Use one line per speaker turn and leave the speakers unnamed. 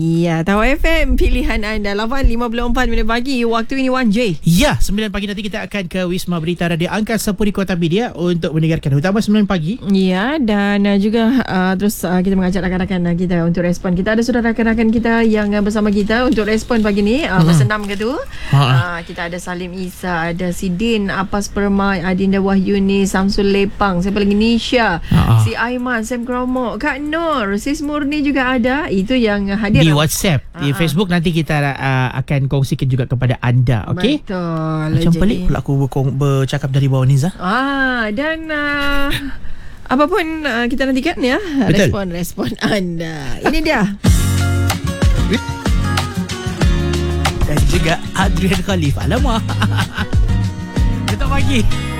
Ya, Tahu FM pilihan anda 8.54 minit pagi. Waktu ini 1J.
Ya, 9 pagi nanti kita akan ke Wisma Berita Radio Angkasa Puri Kota Media untuk mendengarkan utama 9 pagi.
Ya, dan juga terus kita mengajak rakan-rakan kita untuk respon. Kita ada sudah rakan-rakan kita yang bersama kita untuk respon pagi ni. Bersenam ke tu. Kita ada Salim Isa, ada Sidin, Apas Permai, Adinda Wahyuni, Samsul Lepang, siapa lagi, Nisha, si Aiman, Sam Kromo, Kak Nur, Sis Murni juga ada. Itu yang hadir
di WhatsApp, di Facebook nanti kita akan kongsikan juga kepada anda. Okey.
Betul.
Macam pelik pula aku bercakap dari bawah Niza.
Dan apapun kita nantikan ya.
Betul.
Respon anda. Ini dia.
Dan juga Adrian Khalif. Alamak. Kita pagi.